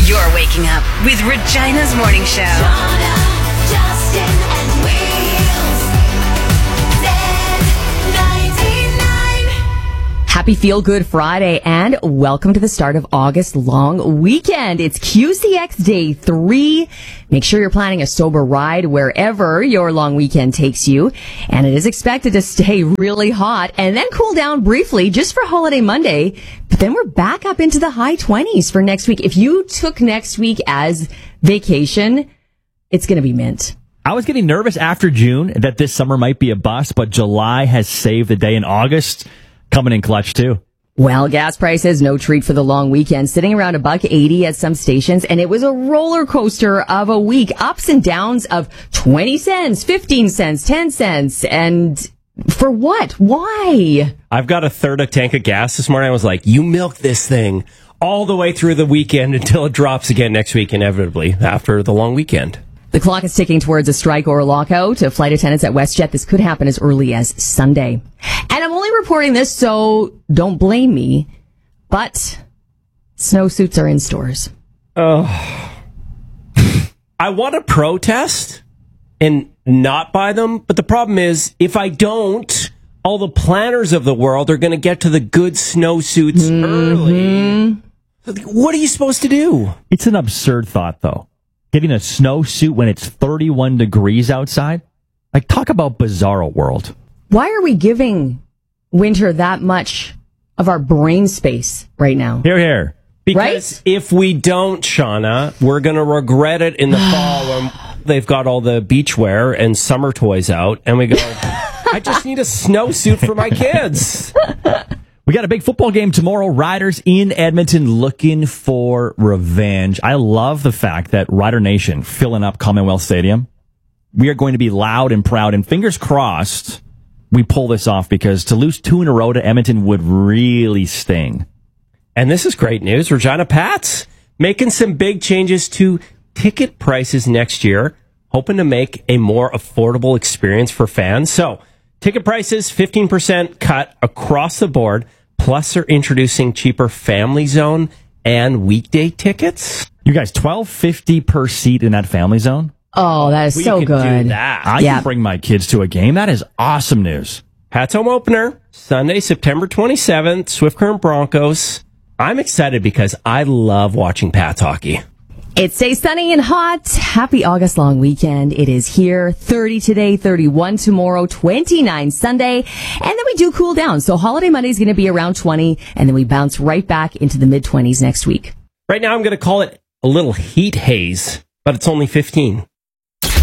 You're waking up with Regina's Morning Show. Donna, Justin, and Wheels. Z99. Happy Feel Good Friday and welcome to the start of August long weekend. It's QCX Day 3. Make sure you're planning a sober ride wherever your long weekend takes you. And it is expected to stay really hot and then cool down briefly just for Holiday Monday. But then we're back up into the high 20s for next week. If you took next week as vacation, it's going to be mint. I was getting nervous after June that this summer might be a bust, but July has saved the day, in August coming in clutch too. Well, gas prices, no treat for the long weekend, sitting around $1.80 at some stations, and it was a roller coaster of a week. Ups and downs of 20 cents, 15 cents, 10 cents, and for what? Why? I've got a third of tank of gas this morning. I was like, you milk this thing all the way through the weekend until it drops again next week, inevitably, after the long weekend. The clock is ticking towards a strike or a lockout to flight attendants at WestJet. This could happen as early as Sunday. And I'm only reporting this, so don't blame me, but snowsuits are in stores. I want to protest and not buy them, but the problem is, if I don't, all the planners of the world are going to get to the good snowsuits early. What are you supposed to do? It's an absurd thought, though. Getting a snowsuit when it's 31 degrees outside? Like, talk about bizarro world. Why are we giving winter that much of our brain space right now? Here, here. Because if we don't, Shauna, we're going to regret it in the fall when they've got all the beachwear and summer toys out, and we go, I just need a snowsuit for my kids. We got a big football game tomorrow. Riders in Edmonton looking for revenge. I love the fact that Rider Nation filling up Commonwealth Stadium. We are going to be loud and proud, and fingers crossed we pull this off, because to lose 2 in a row to Edmonton would really sting. And this is great news. Regina Pats making some big changes to ticket prices next year, hoping to make a more affordable experience for fans. So, ticket prices, 15% cut across the board. Plus, they're introducing cheaper Family Zone and weekday tickets. You guys, $12.50 per seat in that Family Zone? Oh, that is so We good. can do that. I can bring my kids to a game. That is awesome news. Pat's home opener, Sunday, September 27th, Swift Current Broncos. I'm excited because I love watching Pat's hockey. It stays sunny and hot. Happy August long weekend. It is here. 30 today, 31 tomorrow, 29 Sunday. And then we do cool down. So Holiday Monday is going to be around 20, and then we bounce right back into the mid-20s next week. Right now, I'm going to call it a little heat haze, but it's only 15.